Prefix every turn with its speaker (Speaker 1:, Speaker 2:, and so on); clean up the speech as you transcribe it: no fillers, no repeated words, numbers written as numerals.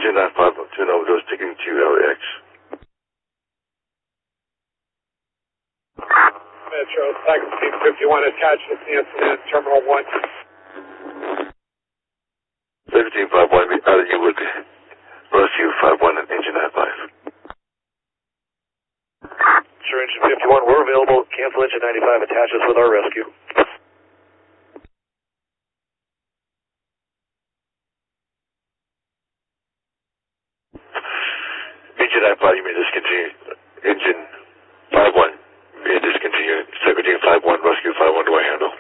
Speaker 1: Engine 95 to an overdose, taking to LAX.
Speaker 2: Metro, Tiger Team 51 attached to the incident, Terminal 1.
Speaker 1: 1751, be out of you with rescue 51 and Engine 95.
Speaker 3: Sure, Engine 51, we're available. Cancel Engine 95, attach us with our rescue.
Speaker 1: Engine 95, you may discontinue. Engine 51, you may discontinue. Secretary 51, rescue 51, do I handle?